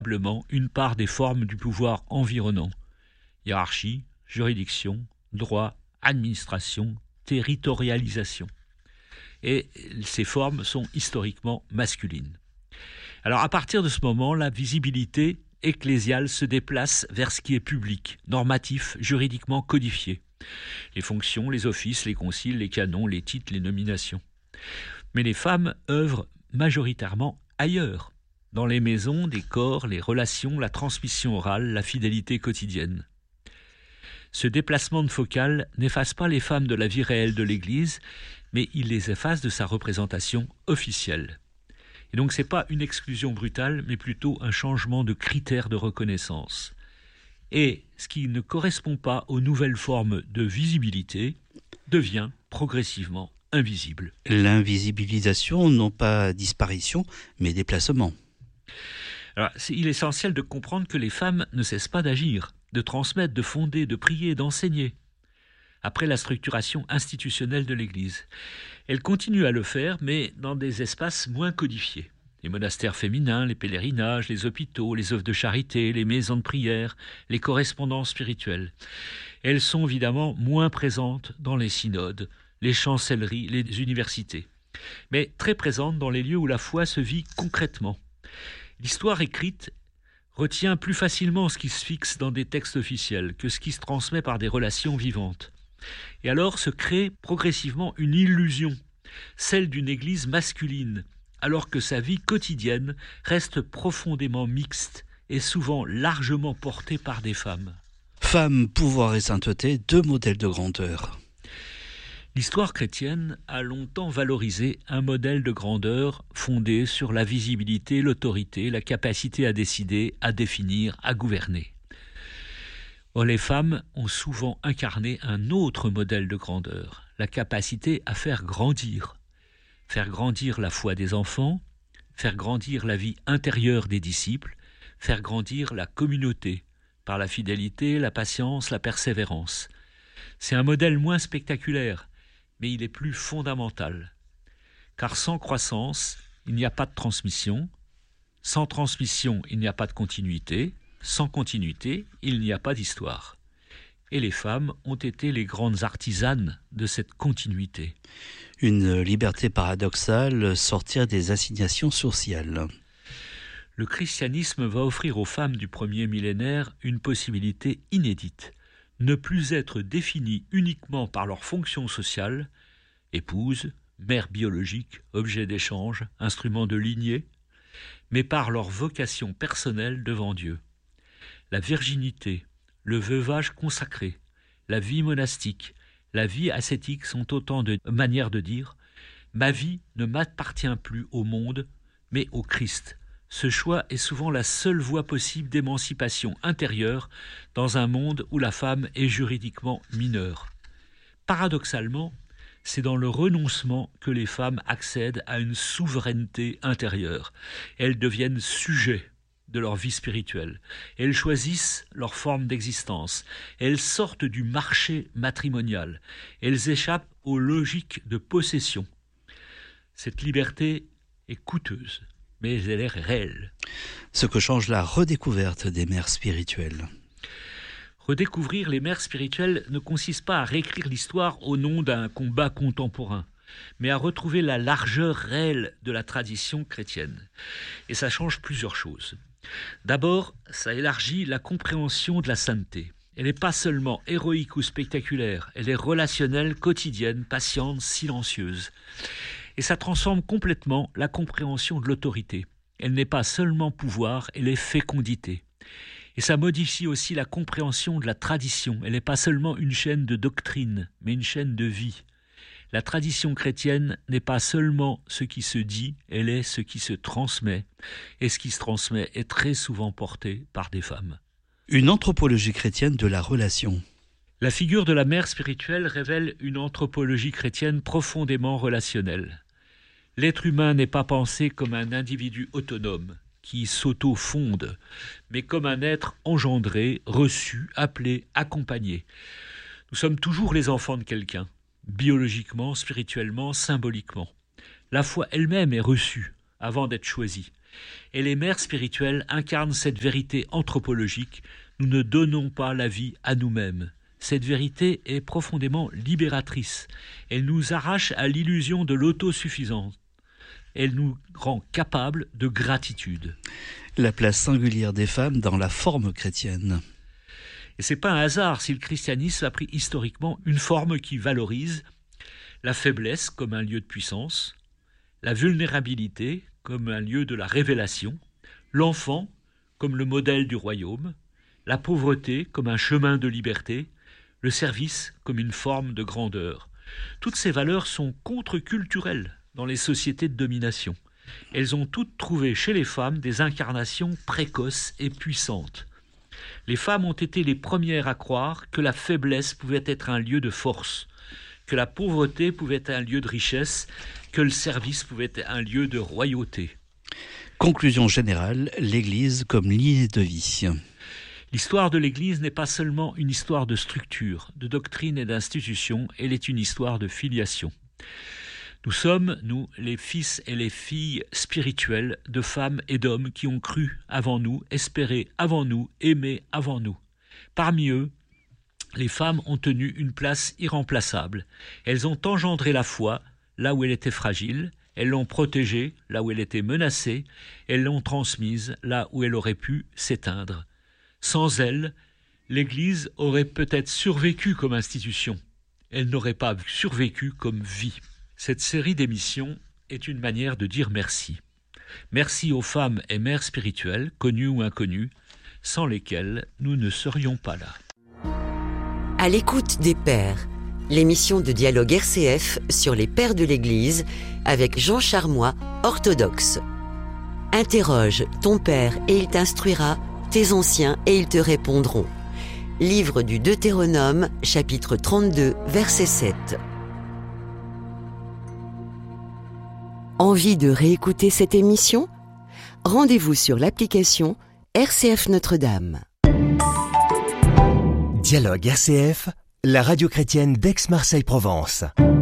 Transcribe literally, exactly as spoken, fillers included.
une part des formes du pouvoir environnant. Hiérarchie, juridiction, droit, administration, territorialisation. Et ces formes sont historiquement masculines. Alors à partir de ce moment, la visibilité ecclésiale se déplace vers ce qui est public, normatif, juridiquement codifié. Les fonctions, les offices, les conciles, les canons, les titres, les nominations. Mais les femmes œuvrent majoritairement ailleurs, dans les maisons, des corps, les relations, la transmission orale, la fidélité quotidienne. Ce déplacement de focale n'efface pas les femmes de la vie réelle de l'Église, mais il les efface de sa représentation officielle. Et donc ce n'est pas une exclusion brutale, mais plutôt un changement de critères de reconnaissance. Et ce qui ne correspond pas aux nouvelles formes de visibilité devient progressivement invisible. L'invisibilisation, non pas disparition, mais déplacement. Alors, c'est, il est essentiel de comprendre que les femmes ne cessent pas d'agir, de transmettre, de fonder, de prier, d'enseigner. Après la structuration institutionnelle de l'Église. Elles continuent à le faire, mais dans des espaces moins codifiés. Les monastères féminins, les pèlerinages, les hôpitaux, les œuvres de charité, les maisons de prière, les correspondances spirituelles. Elles sont évidemment moins présentes dans les synodes, les chancelleries, les universités, mais très présentes dans les lieux où la foi se vit concrètement. L'histoire écrite retient plus facilement ce qui se fixe dans des textes officiels que ce qui se transmet par des relations vivantes. Et alors se crée progressivement une illusion, celle d'une église masculine, alors que sa vie quotidienne reste profondément mixte et souvent largement portée par des femmes. Femme, pouvoir et sainteté, deux modèles de grandeur. L'histoire chrétienne a longtemps valorisé un modèle de grandeur fondé sur la visibilité, l'autorité, la capacité à décider, à définir, à gouverner. Or, les femmes ont souvent incarné un autre modèle de grandeur, la capacité à faire grandir. Faire grandir la foi des enfants, faire grandir la vie intérieure des disciples, faire grandir la communauté par la fidélité, la patience, la persévérance. C'est un modèle moins spectaculaire, mais il est plus fondamental. Car sans croissance, il n'y a pas de transmission. Sans transmission, il n'y a pas de continuité. Sans continuité, il n'y a pas d'histoire. Et les femmes ont été les grandes artisanes de cette continuité. Une liberté paradoxale, sortir des assignations sociales. Le christianisme va offrir aux femmes du premier millénaire une possibilité inédite. Ne plus être définies uniquement par leur fonction sociale, épouse, mère biologique, objet d'échange, instrument de lignée, mais par leur vocation personnelle devant Dieu. La virginité, le veuvage consacré, la vie monastique, la vie ascétique sont autant de manières de dire « ma vie ne m'appartient plus au monde, mais au Christ ». Ce choix est souvent la seule voie possible d'émancipation intérieure dans un monde où la femme est juridiquement mineure. Paradoxalement, c'est dans le renoncement que les femmes accèdent à une souveraineté intérieure. Elles deviennent sujets de leur vie spirituelle. Elles choisissent leur forme d'existence. Elles sortent du marché matrimonial. Elles échappent aux logiques de possession. Cette liberté est coûteuse, mais elle est réelle. Ce que change la redécouverte des mères spirituelles. Redécouvrir les mères spirituelles ne consiste pas à réécrire l'histoire au nom d'un combat contemporain, mais à retrouver la largeur réelle de la tradition chrétienne. Et ça change plusieurs choses. D'abord, ça élargit la compréhension de la sainteté. Elle n'est pas seulement héroïque ou spectaculaire, elle est relationnelle, quotidienne, patiente, silencieuse. Et ça transforme complètement la compréhension de l'autorité. Elle n'est pas seulement pouvoir, elle est fécondité. Et ça modifie aussi la compréhension de la tradition. Elle n'est pas seulement une chaîne de doctrine, mais une chaîne de vie. La tradition chrétienne n'est pas seulement ce qui se dit, elle est ce qui se transmet. Et ce qui se transmet est très souvent porté par des femmes. Une anthropologie chrétienne de la relation. La figure de la mère spirituelle révèle une anthropologie chrétienne profondément relationnelle. L'être humain n'est pas pensé comme un individu autonome qui s'auto-fonde, mais comme un être engendré, reçu, appelé, accompagné. Nous sommes toujours les enfants de quelqu'un, biologiquement, spirituellement, symboliquement. La foi elle-même est reçue avant d'être choisie. Et les mères spirituelles incarnent cette vérité anthropologique. Nous ne donnons pas la vie à nous-mêmes. Cette vérité est profondément libératrice. Elle nous arrache à l'illusion de l'autosuffisance. Elle nous rend capables de gratitude. La place singulière des femmes dans la forme chrétienne. Et c'est pas un hasard si le christianisme a pris historiquement une forme qui valorise la faiblesse comme un lieu de puissance, la vulnérabilité comme un lieu de la révélation, l'enfant comme le modèle du royaume, la pauvreté comme un chemin de liberté, le service comme une forme de grandeur. Toutes ces valeurs sont contre-culturelles dans les sociétés de domination. Elles ont toutes trouvé chez les femmes des incarnations précoces et puissantes. Les femmes ont été les premières à croire que la faiblesse pouvait être un lieu de force, que la pauvreté pouvait être un lieu de richesse, que le service pouvait être un lieu de royauté. Conclusion générale, l'Église comme ligne de vie. L'histoire de l'Église n'est pas seulement une histoire de structure, de doctrine et d'institution, elle est une histoire de filiation. Nous sommes, nous, les fils et les filles spirituelles de femmes et d'hommes qui ont cru avant nous, espéré avant nous, aimé avant nous. Parmi eux, les femmes ont tenu une place irremplaçable. Elles ont engendré la foi là où elle était fragile, elles l'ont protégée là où elle était menacée, elles l'ont transmise là où elle aurait pu s'éteindre. Sans elles, l'Église aurait peut-être survécu comme institution. Elle n'aurait pas survécu comme vie. Cette série d'émissions est une manière de dire merci. Merci aux femmes et mères spirituelles, connues ou inconnues, sans lesquelles nous ne serions pas là. À l'écoute des pères, l'émission de dialogue R C F sur les pères de l'Église avec Jean Charmois, orthodoxe. Interroge ton père et il t'instruira, tes anciens et ils te répondront. Livre du Deutéronome, chapitre trente-deux, verset sept. Envie de réécouter cette émission ? Rendez-vous sur l'application R C F Notre-Dame. Dialogue R C F, la radio chrétienne d'Aix-Marseille-Provence.